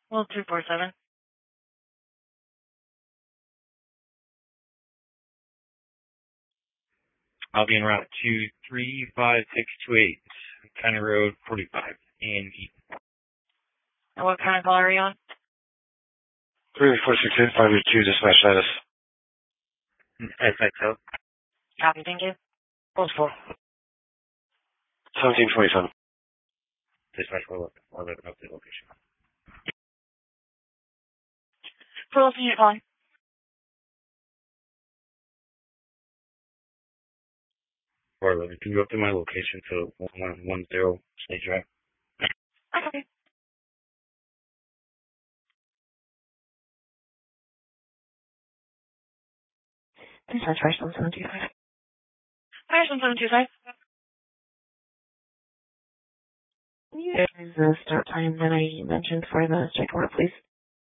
Well, 247. I'll be en route to 35628, County Road 45 in Eaton. And what kind of call are you on? 346 582, dispatch status. SXO. Copy, thank you. 1727. Dispatch 411 update location. For what unit calling? 411. Can you update my location to 1110 State Drive? Okay. Dispatch 51725. 51725. Is the start time that I mentioned for the strike order, please?